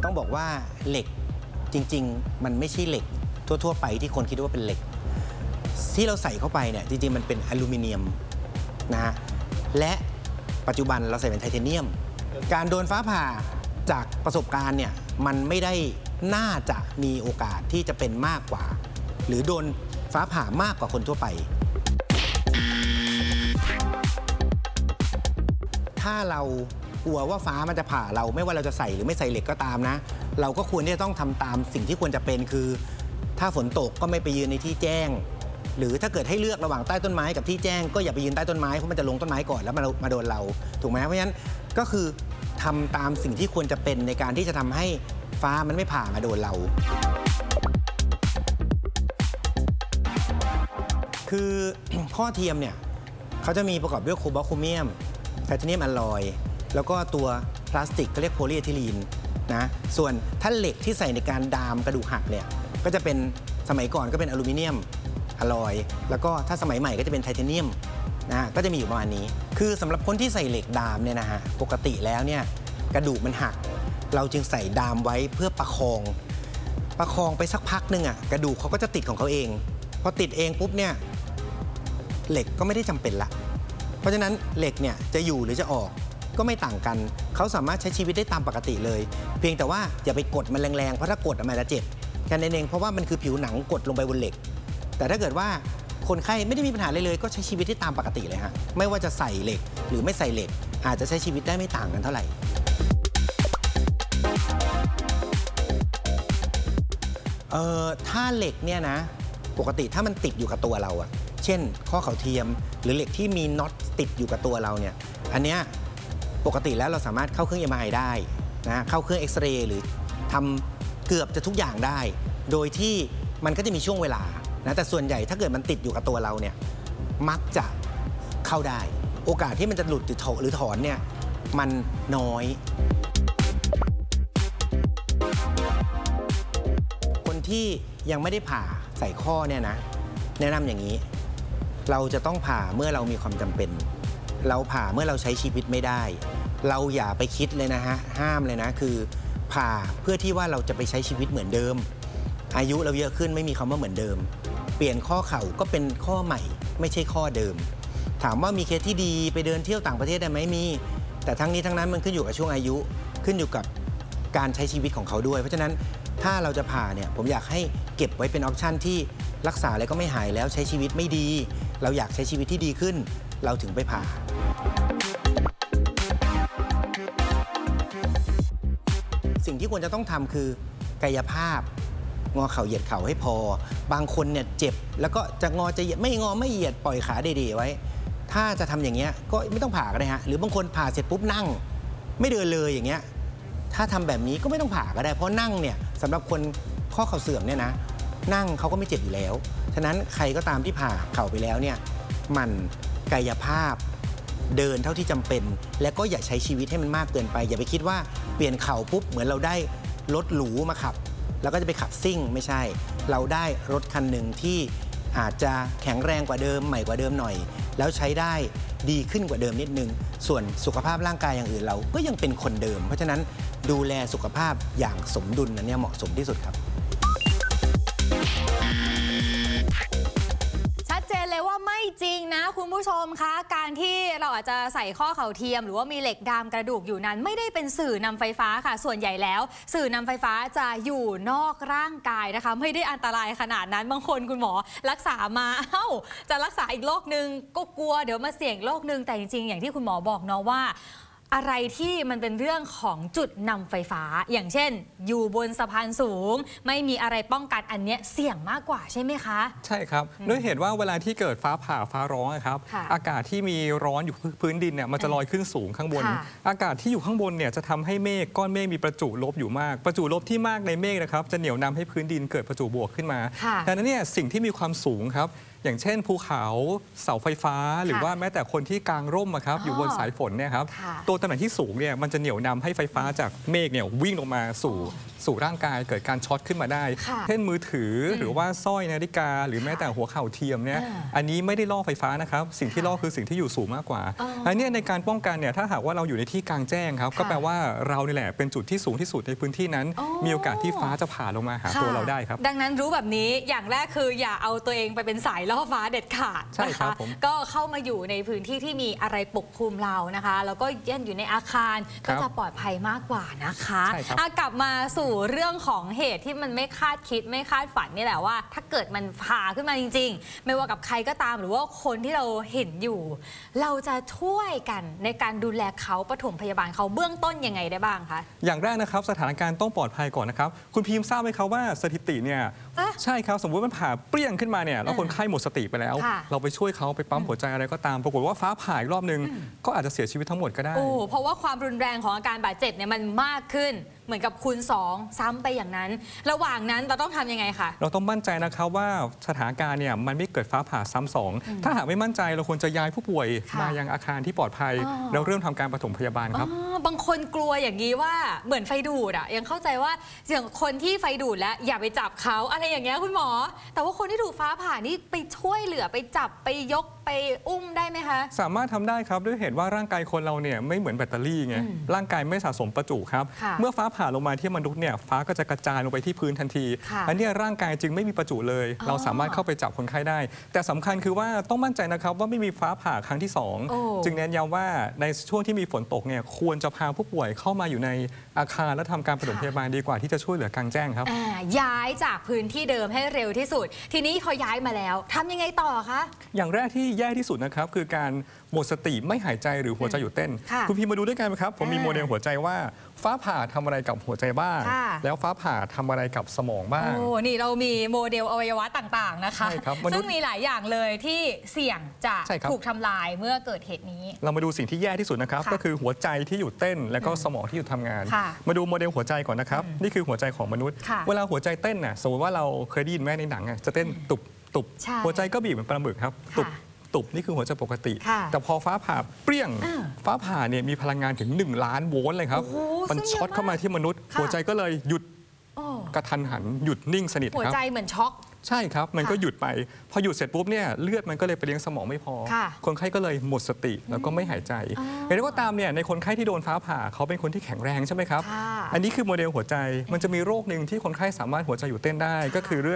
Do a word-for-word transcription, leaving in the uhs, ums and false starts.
ต้องบอกว่าเหล็กจริงๆมันไม่ใช่เหล็กทั่วๆไปที่คนคิดว่าเป็นเหล็กที่เราใส่เข้าไปเนี่ยจริงๆมันเป็นอลูมิเนียมนะฮะและปัจจุบันเราใส่เป็นไทเทเนียมการโดนฟ้าผ่าจากประสบการณ์เนี่ยมันไม่ได้น่าจะมีโอกาสที่จะเป็นมากกว่าหรือโดนฟ้าผ่ามากกว่าคนทั่วไปถ้าเรากลัวว่าฟ้ามันจะผ่าเราไม่ว่าเราจะใส่หรือไม่ใส่เหล็กก็ตามนะเราก็ควรที่จะต้องทำตามสิ่งที่ควรจะเป็นคือถ้าฝนตกก็ไม่ไปยืนในที่แจ้งหรือถ้าเกิดให้เลือกระหว่างใต้ต้นไม้กับที่แจ้งก็อย่าไปยืนใต้ต้นไม้เพราะมันจะลงต้นไม้ก่อนแล้วมามาโดนเราถูกไหมเพราะฉะนั้นก็คือทำตามสิ่งที่ควรจะเป็นในการที่จะทำให้ฟ้ามันไม่ผ่ามาโดนเราคือ ข้อเทียมเนี่ยเขาจะมีประกอบด้วยโคบอลต์โครเมียมไทเทเนียมอลลอยแล้วก็ตัวพลาสติกเขาเรียกโพลีเอทิลีนนะส่วนถ้าเหล็กที่ใส่ในการดามกระดูกหักเนี่ยก็จะเป็นสมัยก่อนก็เป็นอลูมิเนียมอลลอยแล้วก็ถ้าสมัยใหม่ก็จะเป็นไทเทเนียมนะฮะก็จะมีอยู่ประมาณนี้คือสำหรับคนที่ใส่เหล็กดามเนี่ยนะฮะปกติแล้วเนี่ยกระดูกมันหักเราจึงใส่ดามไว้เพื่อประคองประคองไปสักพักนึงอ่ะกระดูกเขาก็จะติดของเขาเองพอติดเองปุ๊บเนี่ยเหล็กก็ไม่ได้จำเป็นละเพราะฉะนั้นเหล็กเนี่ยจะอยู่หรือจะออกก็ไม่ต่างกันเขาสามารถใช้ชีวิตได้ตามปกติเลยเพียงแต่ว่าอย่าไปกดมันแรงๆเพราะถ้ากดมันจะเจ็บแค่นั้นเองเพราะว่ามันคือผิวหนังกดลงไปบนเหล็กแต่ถ้าเกิดว่าคนไข้ไม่ได้มีปัญหาเลยเลยก็ใช้ชีวิตได้ตามปกติเลยฮะไม่ว่าจะใส่เหล็กหรือไม่ใส่เหล็กอาจจะใช้ชีวิตได้ไม่ต่างกันเท่าไหร่เอ่อถ้าเหล็กเนี่ยนะปกติถ้ามันติดอยู่กับตัวเราอะเช่นข้อเข่าเทียมหรือเหล็กที่มีน็อตติดอยู่กับตัวเราเนี่ยอันเนี้ยปกติแล้วเราสามารถเข้าเครื่อง เอ็ม อาร์ ไอ ได้นะเข้าเครื่องเอ็กซเรย์หรือทำเกือบจะทุกอย่างได้โดยที่มันก็จะมีช่วงเวลานะแต่ส่วนใหญ่ถ้าเกิดมันติดอยู่กับตัวเราเนี่ยมักจะเข้าได้โอกาสที่มันจะหลุดหรือถอนหรือถอนเนี่ยมันน้อยคนที่ยังไม่ได้ผ่าใส่ข้อเนี่ยนะแนะนำอย่างนี้เราจะต้องผ่าเมื่อเรามีความจำเป็นเราผ่าเมื่อเราใช้ชีวิตไม่ได้เราอย่าไปคิดเลยนะฮะห้ามเลยนะคือผ่าเพื่อที่ว่าเราจะไปใช้ชีวิตเหมือนเดิมอายุเราเยอะขึ้นไม่มีคำว่าเหมือนเดิมเปลี่ยนข้อเข่าก็เป็นข้อใหม่ไม่ใช่ข้อเดิมถามว่ามีเคสที่ดีไปเดินเที่ยวต่างประเทศได้ไหมมีแต่ทั้งนี้ทั้งนั้นมันขึ้นอยู่กับช่วงอายุขึ้นอยู่กับการใช้ชีวิตของเขาด้วยเพราะฉะนั้นถ้าเราจะผ่าเนี่ยผมอยากให้เก็บไว้เป็นออปชันที่รักษาอะไรก็ไม่หายแล้วใช้ชีวิตไม่ดีเราอยากใช้ชีวิตที่ดีขึ้นเราถึงไปผ่าสิ่งที่ควรจะต้องทำคือกายภาพงอเข่าเหยียดเข่าให้พอบางคนเนี่ยเจ็บแล้วก็จะงอจะเหยียดไม่งอไม่เหยียดปล่อยขาเดๆไว้ถ้าจะทำอย่างเงี้ยก็ไม่ต้องผ่าก็ได้ฮะหรือบางคนผ่าเสร็จปุ๊บนั่งไม่เดินเลยอย่างเงี้ยถ้าทำแบบนี้ก็ไม่ต้องผ่าก็ได้เพราะนั่งเนี่ยสำหรับคนข้อเข่าเสื่อมเนี่ยนะนั่งเขาก็ไม่เจ็บอยู่แล้วฉะนั้นใครก็ตามที่ผ่าเข่าไปแล้วเนี่ยมันกายภาพเดินเท่าที่จำเป็นและก็อย่าใช้ชีวิตให้มันมากเกินไปอย่าไปคิดว่าเปลี่ยนเข่าปุ๊บเหมือนเราได้รถหรูมาขับแล้วก็จะไปขับซิ่งไม่ใช่เราได้รถคันหนึ่งที่อาจจะแข็งแรงกว่าเดิมใหม่กว่าเดิมหน่อยแล้วใช้ได้ดีขึ้นกว่าเดิมนิดนึงส่วนสุขภาพร่างกายอย่างอื่นเราก็ยังเป็นคนเดิมเพราะฉะนั้นดูแลสุขภาพอย่างสมดุลนั้นเนี่ยเหมาะสมที่สุดครับชัดเจนเลยว่าไม่จริงนะคุณผู้ชมคะการที่เราอาจจะใส่ข้อเข่าเทียมหรือว่ามีเหล็กดามกระดูกอยู่นั้นไม่ได้เป็นสื่อนำไฟฟ้าค่ะส่วนใหญ่แล้วสื่อนำไฟฟ้าจะอยู่นอกร่างกายนะคะไม่ได้อันตรายขนาดนั้นบางคนคุณหมอรักษามาเอ้าจะรักษาอีกโรคนึงก็กลัวเดี๋ยวมาเสี่ยงโรคนึงแต่จริงๆอย่างที่คุณหมอบอกเนาะว่าอะไรที่มันเป็นเรื่องของจุดนำไฟฟ้าอย่างเช่นอยู่บนสะพานสูงไม่มีอะไรป้องกันอันเนี้ยเสี่ยงมากกว่าใช่ไหมคะใช่ครับด้วยเหตุว่าเวลาที่เกิดฟ้าผ่าฟ้าร้องครับอากาศที่มีร้อนอยู่พื้นดินเนี่ยมันจะลอยขึ้นสูงข้างบนอากาศที่อยู่ข้างบนเนี่ยจะทำให้เมฆก้อนเมฆมีประจุลบอยู่มากประจุลบที่มากในเมฆนะครับจะเหนี่ยวนำให้พื้นดินเกิดประจุบวกขึ้นมาดังนั้นเนี่ยสิ่งที่มีความสูงครับอย่างเช่นภูเขาเสาไฟฟ้าหรือว่าแม้แต่คนที่กางร่มอะครับอยู่บนสายฝนเนี่ยครับตัวตำแหน่งที่สูงเนี่ยมันจะเหนี่ยวนำให้ไฟฟ้าจากเมฆเนี่ยวิ่งลงมาสู่สู่ร่างกายเกิดการช็อตขึ้นมาได้เช่นมือถือหรือว่าสร้อยนาฬิกาหรือแม้แต่หัวเข่าเทียมเนี่ยอันนี้ไม่ได้ล่อไฟฟ้านะครับสิ่งที่ล่อคือสิ่งที่อยู่สูงมากกว่าอันนี้ในการป้องกันเนี่ยถ้าหากว่าเราอยู่ในที่กลางแจ้งครับก็แปลว่าเรานี่แหละเป็นจุดที่สูงที่สุดในพื้นที่นั้นมีโอกาสที่ฟ้าจะผ่าลงมาหาตัวเราได้ครับดังนั้นรู้แบบนี้อย่างแรกคืออย่าเอาตัวเองไปเป็นสายล่อฟ้าเด็ดขาดใช่ครับผมก็เข้ามาอยู่ในพื้นที่ที่มีอะไรปกคลุมเรานะคะแล้วก็เย็นอยู่ในอาคารก็จะปลอดภัยมากกว่านะคะกลับมาสู่เรื่องของเหตุที่มันไม่คาดคิดไม่คาดฝันนี่แหละว่าถ้าเกิดมันผ่าขึ้นมาจริงๆไม่ว่ากับใครก็ตามหรือว่าคนที่เราเห็นอยู่เราจะช่วยกันในการดูแลเขาปฐมพยาบาลเขาเบื้องต้นยังไงได้บ้างคะอย่างแรกนะครับสถานการณ์ต้องปลอดภัยก่อนนะครับคุณพีมทราบไหมครับว่าสถิติเนี่ยใช่ครับสมมติมันผ่าเปรี้ยงขึ้นมาเนี่ยแล้วคนไข้หมดสติไปแล้วเราไปช่วยเขาไปปั๊มหัวใจอะไรก็ตามปรากฏว่าฟ้าผ่าอีกรอบนึงก็อาจจะเสียชีวิตทั้งหมดก็ได้โอ้เพราะว่าความรุนแรงของอาการบาดเจ็บเนี่ยมันมากขึ้นเหมือนกับคูณสองซ้ำไปอย่างนั้นระหว่างนั้นเราต้องทำยังไงคะเราต้องมั่นใจนะครับว่าสถานการณ์เนี่ยมันไม่เกิดฟ้าผ่าซ้ำสองถ้าหากไม่มั่นใจเราควรจะย้ายผู้ป่วยมายังอาคารที่ปลอดภัยแล้วเริ่มทำการปฐมพยาบาลครับบางคนกลัวอย่างนี้ว่าเหมือนไฟดูดอ่ะยังเข้าใจว่าอย่างคนที่ไฟดูดแล้วอย่าไปจับเขาอะไรอย่างเงี้ยคุณหมอแต่ว่าคนที่ถูกฟ้าผ่านี่ไปช่วยเหลือไปจับไปยกไปอุ้มได้ไหมคะสามารถทำได้ครับด้วยเหตุว่าร่างกายคนเราเนี่ยไม่เหมือนแบตเตอรี่ไงร่างกายไม่สะสมประจุครับเมื่อฟ้าผ่าลงมาที่มนุษย์เนี่ยฟ้าก็จะกระจายลงไปที่พื้นทันทีอันนี้ร่างกายจึงไม่มีประจุเลยเราสามารถเข้าไปจับคนไข้ได้แต่สำคัญคือว่าต้องมั่นใจนะครับว่าไม่มีฟ้าผ่าครั้งที่สองจึงเน้นย้ำว่าในช่วงที่มีฝนตกเนี่ยควรจะพาผู้ป่วยเข้ามาอยู่ในอาคารและทำการปฐมพยาบาลดีกว่าที่จะช่วยเหลือกลางแจ้งครับย้ายจากพื้นที่เดิมให้เร็วที่สุดทีนี้พอย้ายมาแล้วทำยังไงต่อคะอย่างแรกที่แย่ที่สุดนะครับคือการหมดสติไม่หายใจหรือหัวใจหยุดเต้นคุณพี่มาดูด้วยกันไหมครับผมมีโมเดลหัวใจว่าฟ้าผ่าทำอะไรกับหัวใจบ้างแล้วฟ้าผ่าทำอะไรกับสมองบ้างโอ้นี่เรามีโมเดลอวัยวะต่างๆนะคะซึ่งมีหลายอย่างเลยที่เสี่ยงจะถูกทำลายเมื่อเกิดเหตุนี้เรามาดูสิ่งที่แย่ที่สุดนะครับก็คือหัวใจที่หยุดเต้นแล้วก็สมองที่หยุดทำงานมาดูโมเดลหัวใจก่อนนะครับนี่คือหัวใจของมนุษย์เวลาหัวใจเต้นน่ะสมมติว่าเราเคยได้ยินแม่ในหนังจะเต้นตุบตุบหัวใจก็บีบเหมือนปลาหมึกครับตุบตุบนี่คือหัวใจปกติแต่พอฟ้าผ่าเปรี้ยงฟ้าผ่าเนี่ยมีพลังงานถึงหนึ่งล้านโวลต์เลยครับมันช็อตเข้ามาที่มนุษย์หัวใจก็เลยหยุดกระทันหันหยุดนิ่งสนิทครับหัวใจเหมือนช็อกใช่ครับมันก็หยุดไปพอหยุดเสร็จปุ๊บเนี่ยเลือดมันก็เลยไปเลี้ยงสมองไม่พอคนไข้ก็เลยหมดสติแล้วก็ไม่หายใจอย่างไรก็ตามเนี่ยในคนไข้ที่โดนฟ้าผ่าเขาเป็นคนที่แข็งแรงใช่ไหมครับอันนี้คือโมเดลหัวใจมันจะมีโรคหนึ่งที่คนไข้สามารถหัวใจหยุดเต้นได้ก็คือเรื่อง